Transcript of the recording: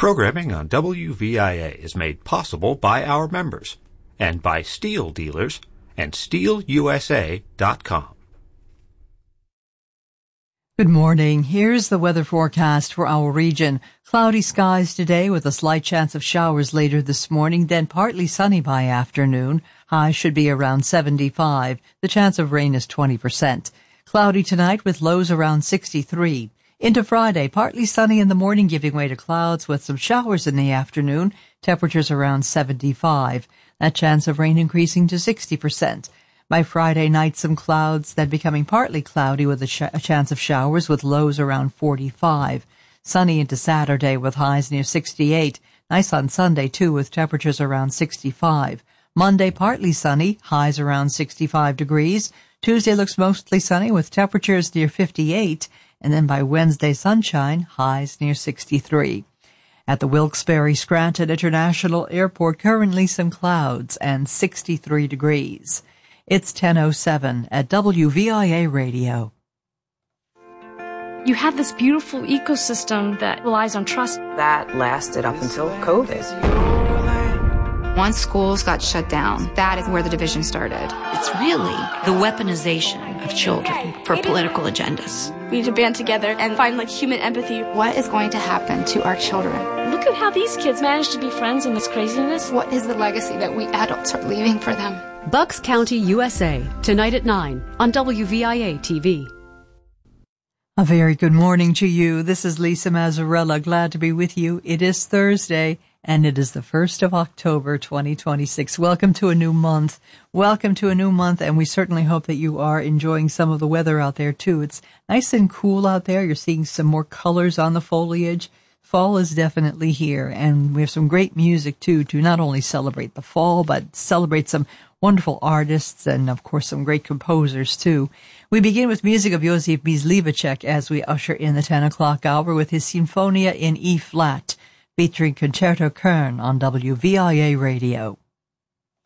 Programming on WVIA is made possible by our members and by steel dealers and steelusa.com. Good morning. Here's the weather forecast for our region. Cloudy skies today with a slight chance of showers later this morning, then partly sunny by afternoon. Highs should be around 75. The chance of rain is 20%. Cloudy tonight with lows around 63. Into Friday, partly sunny in the morning, giving way to clouds with some showers in the afternoon. Temperatures around 75. That chance of rain increasing to 60%. By Friday night, some clouds, then becoming partly cloudy with a chance of showers with lows around 45. Sunny into Saturday with highs near 68. Nice on Sunday, too, with temperatures around 65. Monday, partly sunny, highs around 65 degrees. Tuesday looks mostly sunny with temperatures near 58. And then by Wednesday, sunshine, highs near 63. At the Wilkes-Barre Scranton International Airport, currently some clouds and 63 degrees. It's 10:07 at WVIA Radio. You have this beautiful ecosystem that relies on trust. That lasted up until COVID. Once schools got shut down, that is where the division started. It's really the weaponization of children for political agendas. We need to band together and find human empathy. What is going to happen to our children? Look at how these kids manage to be friends in this craziness. What is the legacy that we adults are leaving for them? Bucks County, USA, tonight at 9 on WVIA TV. A very good morning to you. This is Lisa Mazzarella. Glad to be with you. It is Thursday, and it is the 1st of October, 2026. Welcome to a new month. Welcome to a new month, and we certainly hope that you are enjoying some of the weather out there, too. It's nice and cool out there. You're seeing some more colors on the foliage. Fall is definitely here, and we have some great music, too, to not only celebrate the fall, but celebrate some wonderful artists and, of course, some great composers, too. We begin with music of Józef Myslivacek as we usher in the 10 o'clock hour with his Sinfonia in E-flat, featuring Concerto Kern on WVIA Radio.